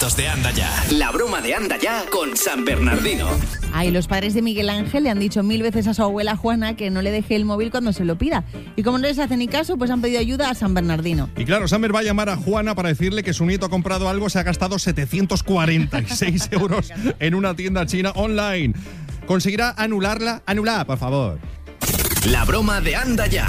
minutos de Anda Ya. La broma de Anda Ya con San Bernardino. Ay, los padres de Miguel Ángel le han dicho 1000 veces a su abuela Juana que no le deje el móvil cuando se lo pida. Y como no les hace ni caso, pues han pedido ayuda a San Bernardino. Y claro, Samber va a llamar a Juana para decirle que su nieto ha comprado algo, se ha gastado 746 euros en una tienda china online. ¿Conseguirá anularla? Anulada, por favor. La broma de Anda Ya.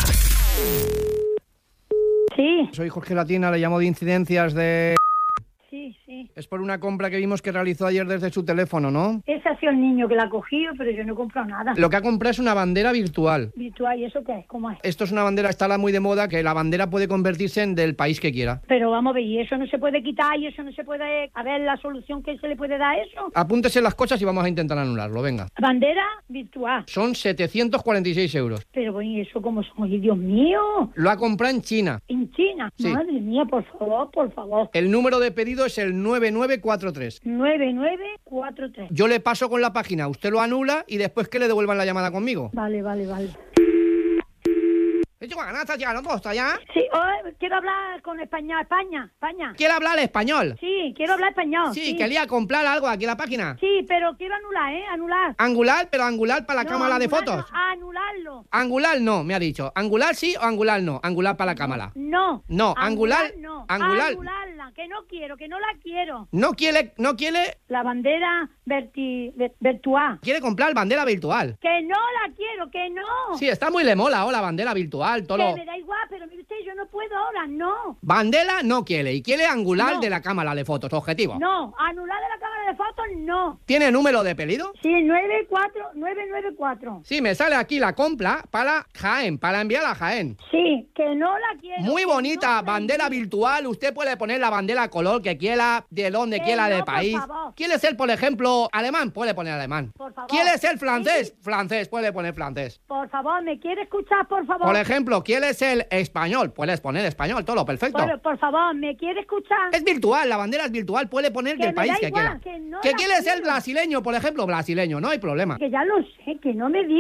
Sí. Soy Jorge Latina, le llamo de incidencias de... Sí. Es por una compra que vimos que realizó ayer desde su teléfono, ¿no? Ese ha sido el niño que la ha cogido, pero yo no he comprado nada. Lo que ha comprado es una bandera virtual. Virtual, ¿y eso qué es? ¿Cómo es? Esto es una bandera, está muy de moda, que la bandera puede convertirse en del país que quiera. Pero vamos a ver, ¿y eso no se puede quitar? ¿Y eso no se puede... A ver, la solución que se le puede dar a eso? Apúntese las cosas y vamos a intentar anularlo, venga. Bandera virtual. Son 746 euros. Pero bueno, ¿y eso cómo son? ¡Ay, Dios mío! Lo ha comprado en China. ¿En China? Sí. Madre mía, por favor, por favor. El número de pedido es el 9943. 9943. Yo le paso con la página, usted lo anula y después que le devuelvan la llamada conmigo. Vale. Sí, quiero hablar con España. ¿Quiere hablar español? Sí, quiero hablar español. Sí, quería comprar algo aquí en la página. Sí, pero quiero anular, anular. Angular, pero angular para la No, cámara de anularlo, fotos. Anularlo. Angular no, me ha dicho. Angular sí o angular no. Angular para la cámara. No. No, angular. No. Angular. Anularla, que no la quiero. No quiere. La bandera virtual. Quiere comprar bandera virtual. Que no la quiero, que no. Sí, está muy le mola ahora bandera virtual, todo. Que me da igual, pero mire usted, yo no puedo ahora, no. Bandera no quiere y quiere angular No. de la cámara de fotos, objetivo. No, anular de la cámara de fotos, no. ¿Tiene número de pedido? Sí, 94994. Sí, me sale aquí la compra para Jaén, para enviar a Jaén. Sí, que no la quiero. Muy que bonita, no la bandera envíe. virtual. Usted puede poner la bandera color que quiera, de donde Que quiera no, del por país. favor. ¿Quiere ser, por ejemplo, alemán? Puede poner alemán. Por favor. ¿Quiere ser francés? Sí. Francés, puede poner francés. Por favor, ¿me quiere escuchar, por favor? Por ejemplo, ¿quiere ser español? Puedes poner español, todo perfecto. Por favor, ¿me quiere escuchar? Es virtual, la bandera es virtual, puede poner Que del me país da que igual, quiera. que no ¿Que la quiere ser quiero. brasileño, por ejemplo? Brasileño, no hay problema. Que ya lo sé, que no me diga.